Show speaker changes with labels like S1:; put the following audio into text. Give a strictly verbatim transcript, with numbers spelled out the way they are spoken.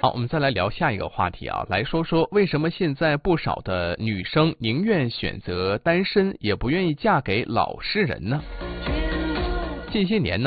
S1: 好，我们再来聊下一个话题啊，来说说为什么现在不少的女生宁愿选择单身，也不愿意嫁给老实人呢？近些年呢，